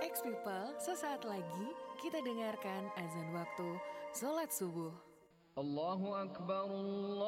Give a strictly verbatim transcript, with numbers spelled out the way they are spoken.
X-People, sesaat lagi kita dengarkan azan waktu sholat subuh. Allahu Akbar,